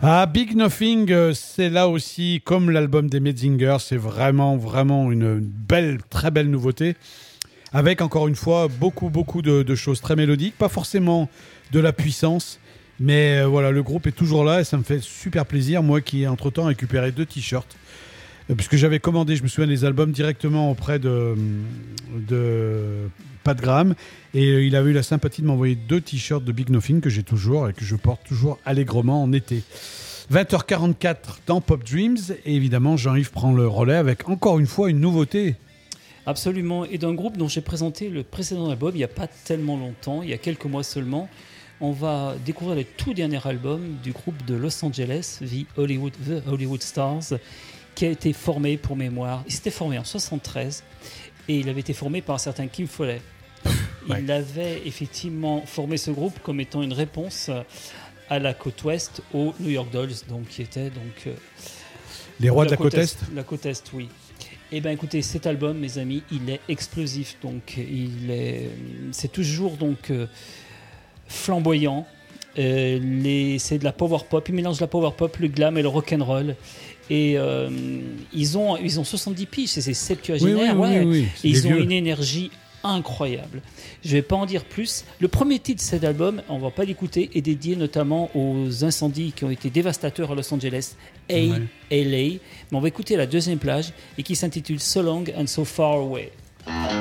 Ah, Big Nothing, c'est là aussi, comme l'album des Metzinger, c'est vraiment, vraiment une belle, très belle nouveauté. Avec, encore une fois, beaucoup de choses très mélodiques. Pas forcément de la puissance, mais voilà, le groupe est toujours là et ça me fait super plaisir. Moi qui ai entre-temps récupéré 2 t-shirts. Puisque j'avais commandé, je me souviens, les albums directement auprès de Pat Graham. Et il avait eu la sympathie de m'envoyer 2 t-shirts de Big Nothing que j'ai toujours et que je porte toujours allègrement en été. 20h44 dans Pop Dreams. Et évidemment, Jean-Yves prend le relais avec encore une fois une nouveauté. Absolument. Et d'un groupe dont j'ai présenté le précédent album il n'y a pas tellement longtemps, il y a quelques mois seulement. On va découvrir le tout dernier album du groupe de Los Angeles, The Hollywood Stars, qui a été formé, pour mémoire, il s'était formé en 73 et il avait été formé par un certain Kim Foley. Ouais. Il avait effectivement formé ce groupe comme étant une réponse à la côte ouest aux New York Dolls, donc qui étaient donc Les rois de la côte est. La côte est, oui. Eh bien, écoutez, cet album, mes amis, il est explosif, donc c'est toujours donc flamboyant. C'est de la power pop. Il mélange la power pop, le glam et le rock and roll. Et ils ont 70 piges, c'est septuagénaire, oui. Ils ont une énergie incroyable. Je ne vais pas en dire plus. Le premier titre de cet album, on ne va pas l'écouter, est dédié notamment aux incendies qui ont été dévastateurs à Los Angeles, LA. Mais on va écouter la deuxième plage et qui s'intitule So Long and So Far Away.